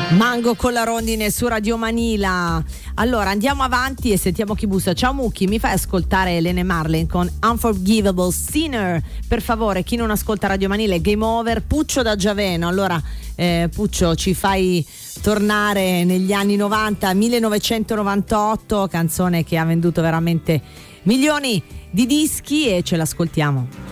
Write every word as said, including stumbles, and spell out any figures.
Mango con la rondine su Radio Manila. Allora andiamo avanti e sentiamo chi bussa. Ciao Mucchi, mi fai ascoltare Lene Marlin con Unforgivable Sinner? Per favore, chi non ascolta Radio Manila è game over. Puccio da Giaveno. Allora eh, Puccio, ci fai tornare negli anni novanta, millenovecentonovantotto, canzone che ha venduto veramente milioni di dischi, e ce l'ascoltiamo.